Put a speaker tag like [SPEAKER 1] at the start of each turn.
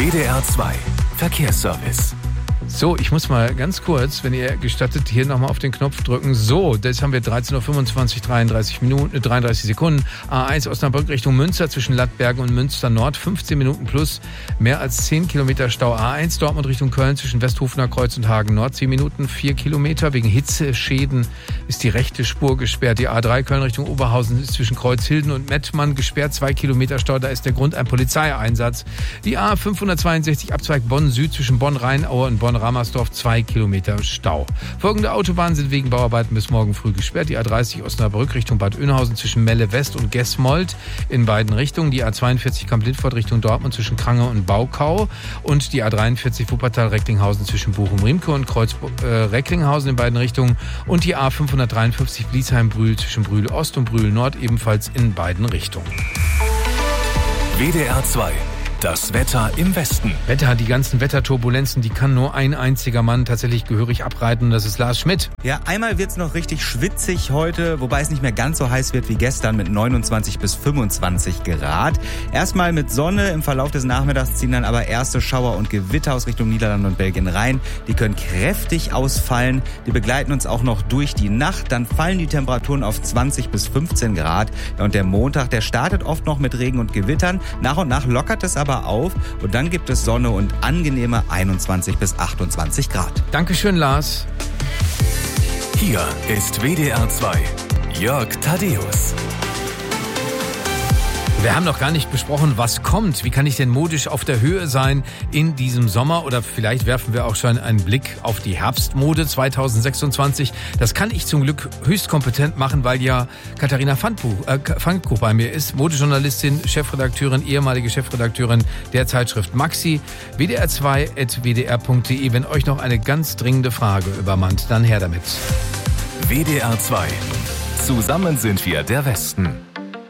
[SPEAKER 1] WDR 2 Verkehrsservice.
[SPEAKER 2] So, ich muss mal ganz kurz, wenn ihr gestattet, hier nochmal auf den Knopf drücken. So, das haben wir 13.25 Uhr, 33 Sekunden. A1 Osnabrück Richtung Münster zwischen Lattbergen und Münster Nord, 15 Minuten plus, mehr als 10 Kilometer Stau. A1 Dortmund Richtung Köln zwischen Westhofener Kreuz und Hagen Nord, 10 Minuten, 4 Kilometer. Wegen Hitzeschäden ist die rechte Spur gesperrt. Die A3 Köln Richtung Oberhausen ist zwischen Kreuzhilden und Mettmann gesperrt, 2 Kilometer Stau. Da ist der Grund ein Polizeieinsatz. Die A562 Abzweig Bonn Süd zwischen Bonn-Rheinaue und Bonn-Ramersdorf, 2 Kilometer Stau. Folgende Autobahnen sind wegen Bauarbeiten bis morgen früh gesperrt. Die A30 Osnabrück Richtung Bad Oeynhausen zwischen Melle West und Gesmold in beiden Richtungen. Die A42 Kamp-Lindfort Richtung Dortmund zwischen Krange und Baukau. Und die A43 Wuppertal-Recklinghausen zwischen Bochum-Riemke und Kreuz-Recklinghausen in beiden Richtungen. Und die A553 Bliesheim-Brühl zwischen Brühl-Ost und Brühl-Nord ebenfalls in beiden Richtungen.
[SPEAKER 1] WDR 2. Das Wetter im Westen.
[SPEAKER 2] Wetter, die ganzen Wetterturbulenzen, die kann nur ein einziger Mann tatsächlich gehörig abreiten. Das ist Lars Schmidt.
[SPEAKER 3] Ja, einmal wird's noch richtig schwitzig heute, wobei es nicht mehr ganz so heiß wird wie gestern mit 29 bis 25 Grad. Erstmal mit Sonne, im Verlauf des Nachmittags ziehen dann aber erste Schauer und Gewitter aus Richtung Niederlande und Belgien rein. Die können kräftig ausfallen. Die begleiten uns auch noch durch die Nacht. Dann fallen die Temperaturen auf 20 bis 15 Grad. Ja, und der Montag, der startet oft noch mit Regen und Gewittern. Nach und nach lockert es aber auf und dann gibt es Sonne und angenehme 21 bis 28 Grad.
[SPEAKER 2] Dankeschön, Lars.
[SPEAKER 1] Hier ist WDR 2. Jörg Thaddeus.
[SPEAKER 2] Wir haben noch gar nicht besprochen, was kommt. Wie kann ich denn modisch auf der Höhe sein in diesem Sommer? Oder vielleicht werfen wir auch schon einen Blick auf die Herbstmode 2026. Das kann ich zum Glück höchst kompetent machen, weil ja Katharina Fandbuch bei mir ist. Modejournalistin, Chefredakteurin, ehemalige Chefredakteurin der Zeitschrift Maxi. wdr2@wdr.de. Wenn euch noch eine ganz dringende Frage übermannt, dann her damit.
[SPEAKER 1] WDR 2. Zusammen sind wir der Westen.